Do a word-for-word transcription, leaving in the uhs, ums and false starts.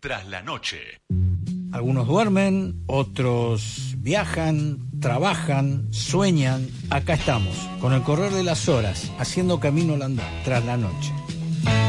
tras la noche. Algunos duermen, otros viajan, trabajan, sueñan. Acá estamos, con el correr de las horas, haciendo camino al andar, tras la noche.